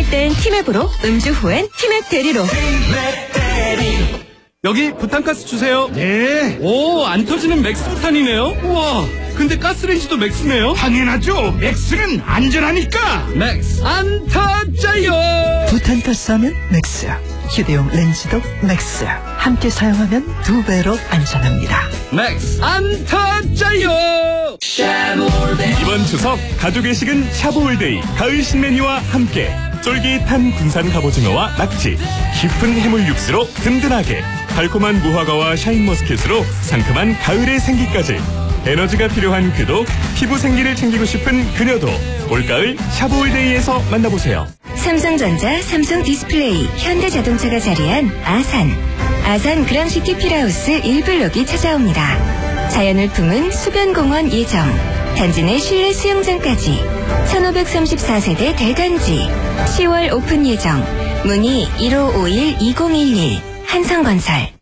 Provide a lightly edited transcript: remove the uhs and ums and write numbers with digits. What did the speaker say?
운전할 땐 티맵으로, 음주 후엔 티맵 대리로. 여기 부탄가스 주세요. 네. 오, 안 터지는 맥스 부탄이네요. 우와, 근데 가스레인지도 맥스네요. 당연하죠. 맥스는 안전하니까. 맥스 안 터져요. 부탄가스 하면 맥스야. 휴대용 렌즈도 맥스야. 함께 사용하면 2배로 안전합니다. 맥스 안 터져요. 이번 추석 가족의 식은 샤브올데이 가을 신메뉴와 함께 쫄깃한 군산 갑오징어와 낙지, 깊은 해물 육수로 든든하게, 달콤한 무화과와 샤인머스켓으로 상큼한 가을의 생기까지, 에너지가 필요한 그도, 피부 생기를 챙기고 싶은 그녀도 올가을 샤브올데이에서 만나보세요. 삼성전자, 삼성디스플레이, 현대자동차가 자리한 아산 그랑시티 필하우스 1블록이 찾아옵니다. 자연을 품은 수변공원 예정, 단지 내 실내 수영장까지 1534세대 대단지, 10월 오픈 예정. 문의 1551-2011 한성건설.